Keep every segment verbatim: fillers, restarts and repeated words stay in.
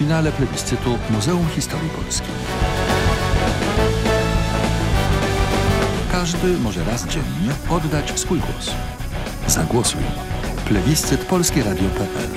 finale plebiscytu Muzeum Historii Polski. Każdy może raz dziennie oddać swój głos. Zagłosuj. Plebiscyt polskie radio kropka pe el.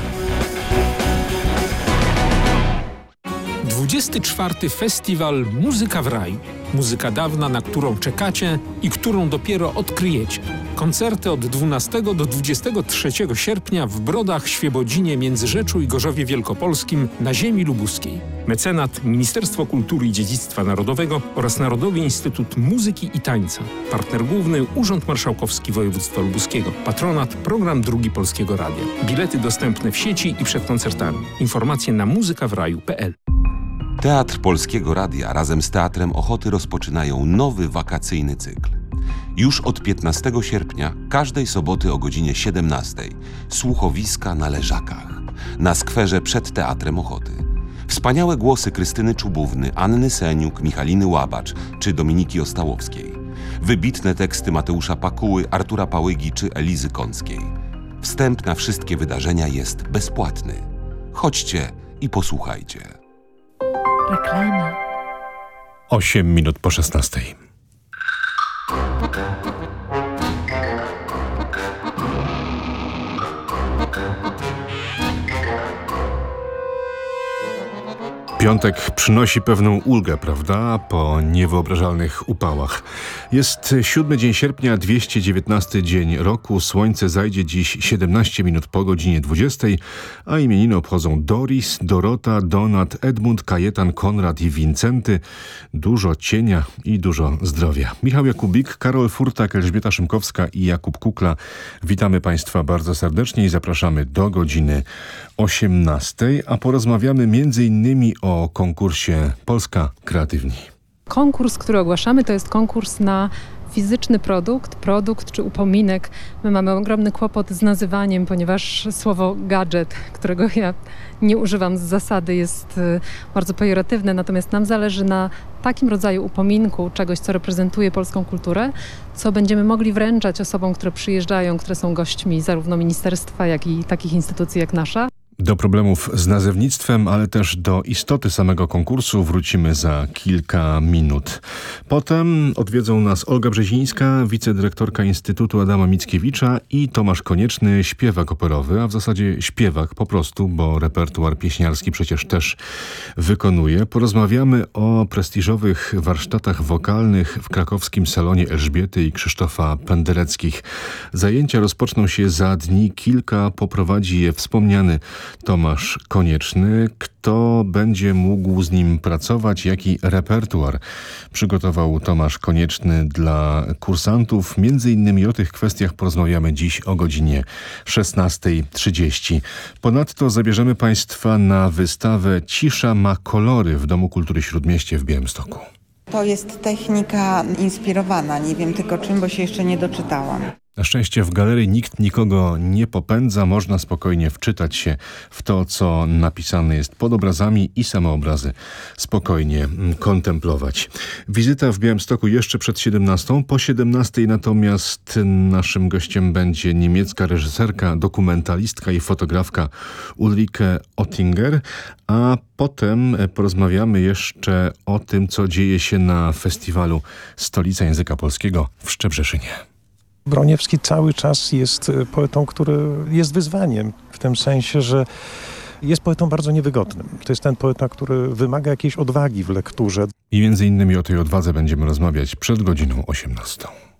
dwudziesty czwarty Festiwal Muzyka w Raju. Muzyka dawna, na którą czekacie i którą dopiero odkryjecie. Koncerty od dwunastego do dwudziestego trzeciego sierpnia w Brodach, Świebodzinie, Międzyrzeczu i Gorzowie Wielkopolskim na ziemi lubuskiej. Mecenat Ministerstwo Kultury i Dziedzictwa Narodowego oraz Narodowy Instytut Muzyki i Tańca. Partner główny Urząd Marszałkowski Województwa Lubuskiego. Patronat Program Drugi Polskiego Radia. Bilety dostępne w sieci i przed koncertami. Informacje na muzyka w raju kropka pe el. Teatr Polskiego Radia razem z Teatrem Ochoty rozpoczynają nowy wakacyjny cykl. Już od piętnastego sierpnia, każdej soboty o godzinie siedemnastej, słuchowiska na Leżakach, na skwerze przed Teatrem Ochoty. Wspaniałe głosy Krystyny Czubówny, Anny Seniuk, Michaliny Łabacz czy Dominiki Ostałowskiej. Wybitne teksty Mateusza Pakuły, Artura Pałygi czy Elizy Kąckiej. Wstęp na wszystkie wydarzenia jest bezpłatny. Chodźcie i posłuchajcie. Reklama. Osiem minut po szesnastej. Piątek przynosi pewną ulgę, prawda? Po niewyobrażalnych upałach. Jest siódmy dzień sierpnia, dwieście dziewiętnasty dzień roku. Słońce zajdzie dziś siedemnaście minut po godzinie dwudziestej, a imieniny obchodzą Doris, Dorota, Donat, Edmund, Kajetan, Konrad i Wincenty. Dużo cienia i dużo zdrowia. Michał Jakubik, Karol Furtak, Elżbieta Szymkowska i Jakub Kukla. Witamy Państwa bardzo serdecznie i zapraszamy do godziny osiemnastej, a porozmawiamy między innymi o konkursie Polska Kreatywni. Konkurs, który ogłaszamy, to jest konkurs na fizyczny produkt, produkt czy upominek. My mamy ogromny kłopot z nazywaniem, ponieważ słowo gadżet, którego ja nie używam z zasady, jest bardzo pejoratywne, natomiast nam zależy na takim rodzaju upominku, czegoś, co reprezentuje polską kulturę, co będziemy mogli wręczać osobom, które przyjeżdżają, które są gośćmi zarówno ministerstwa, jak i takich instytucji jak nasza. Do problemów z nazewnictwem, ale też do istoty samego konkursu wrócimy za kilka minut. Potem odwiedzą nas Olga Brzezińska, wicedyrektorka Instytutu Adama Mickiewicza i Tomasz Konieczny, śpiewak operowy, a w zasadzie śpiewak po prostu, bo repertuar pieśniarski przecież też wykonuje. Porozmawiamy o prestiżowych warsztatach wokalnych w krakowskim salonie Elżbiety i Krzysztofa Pendereckich. Zajęcia rozpoczną się za dni kilka, poprowadzi je wspomniany Tomasz Konieczny. Kto będzie mógł z nim pracować? Jaki repertuar przygotował Tomasz Konieczny dla kursantów? Między innymi o tych kwestiach porozmawiamy dziś o godzinie szesnastej trzydzieści. Ponadto zabierzemy Państwa na wystawę Cisza ma kolory w Domu Kultury Śródmieście w Białymstoku. To jest technika inspirowana, nie wiem tylko czym, bo się jeszcze nie doczytałam. Na szczęście w galerii nikt nikogo nie popędza, można spokojnie wczytać się w to, co napisane jest pod obrazami i same obrazy spokojnie kontemplować. Wizyta w Białymstoku jeszcze przed siedemnastą, po siedemnastej natomiast naszym gościem będzie niemiecka reżyserka, dokumentalistka i fotografka Ulrike Oettinger, a potem porozmawiamy jeszcze o tym, co dzieje się na festiwalu Stolica Języka Polskiego w Szczebrzeszynie. Broniewski cały czas jest poetą, który jest wyzwaniem, w tym sensie, że jest poetą bardzo niewygodnym. To jest ten poeta, który wymaga jakiejś odwagi w lekturze. I między innymi o tej odwadze będziemy rozmawiać przed godziną osiemnastą.